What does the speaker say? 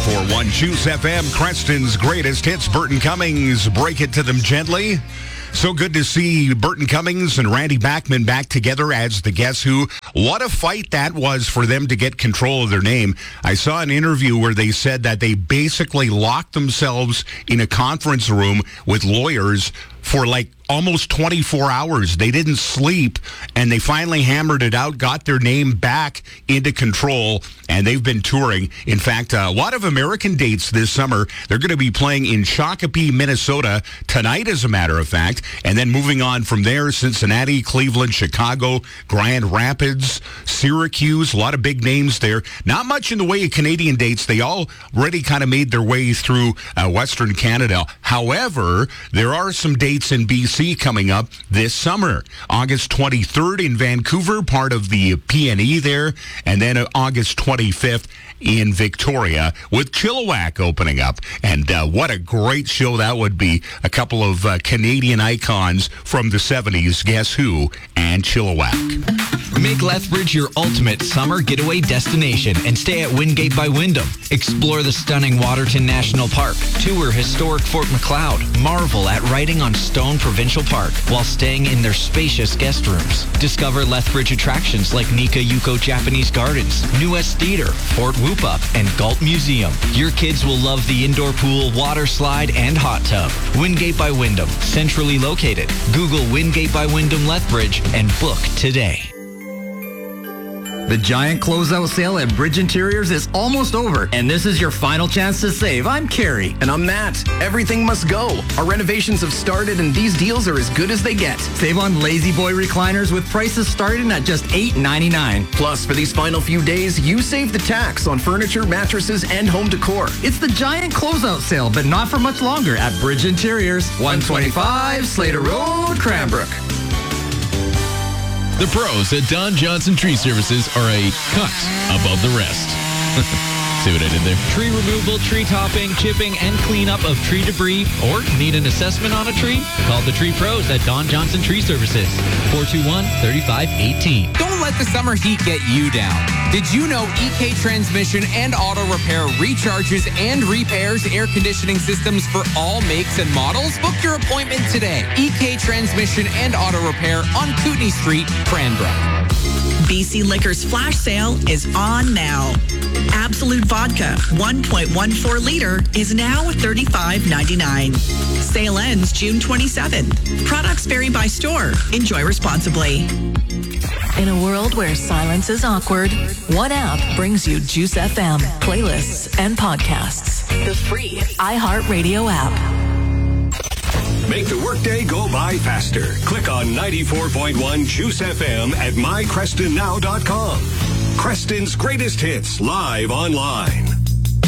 94.1 Juice FM, Creston's greatest hits. Burton Cummings, Break It to Them Gently. So good to see Burton Cummings and Randy Bachman back together as the Guess Who. What a fight that was for them to get control of their name. I saw an interview where they said that they basically locked themselves in a conference room with lawyers for like almost 24 hours. They didn't sleep, and they finally hammered it out, got their name back into control, and they've been touring. In fact, a lot of American dates this summer. They're going to be playing in Shakopee, Minnesota tonight, as a matter of fact, and then moving on from there, Cincinnati, Cleveland, Chicago, Grand Rapids, Syracuse, a lot of big names there. Not much in the way of Canadian dates. They already kind of made their way through Western Canada. However, there are some dates in BC coming up this summer. August 23rd in Vancouver, part of the PNE there, and then August 25th in Victoria with Chilliwack opening up. And what a great show that would be. A couple of Canadian icons from the 70s, Guess Who and Chilliwack. Make Lethbridge your ultimate summer getaway destination and stay at Wingate by Wyndham. Explore the stunning Waterton National Park, tour historic Fort Macleod, marvel at riding on Stone Provincial Park while staying in their spacious guest rooms. Discover Lethbridge attractions like Nika Yuko Japanese Gardens, New West Theater, Fort Whoop-Up, and Galt Museum. Your kids will love the indoor pool, water slide, and hot tub. Wingate by Wyndham, centrally located. Google Wingate by Wyndham Lethbridge and book today. The giant closeout sale at Bridge Interiors is almost over, and this is your final chance to save. I'm Carrie. And I'm Matt. Everything must go. Our renovations have started, and these deals are as good as they get. Save on Lazy Boy recliners with prices starting at just $8.99. Plus, for these final few days, you save the tax on furniture, mattresses, and home decor. It's the giant closeout sale, but not for much longer at Bridge Interiors, 125 Slater Road, Cranbrook. The pros at Don Johnson Tree Services are a cut above the rest. See what I did there? Tree removal, tree topping, chipping, and cleanup of tree debris, or need an assessment on a tree? Call the Tree Pros at Don Johnson Tree Services, 421-3518. Don't let the summer heat get you down. Did you know EK Transmission and Auto Repair recharges and repairs air conditioning systems for all makes and models? Book your appointment today. EK Transmission and Auto Repair on Kootenay Street, Cranbrook. BC Liquor's flash sale is on now. Absolute Vodka, 1.14 liter, is now $35.99. Sale ends June 27th. Products vary by store. Enjoy responsibly. In a world where silence is awkward, one app brings you Juice FM, playlists, and podcasts. The free iHeartRadio app. Make the workday go by faster. Click on 94.1 Juice FM at mycrestonnow.com. Creston's greatest hits live online.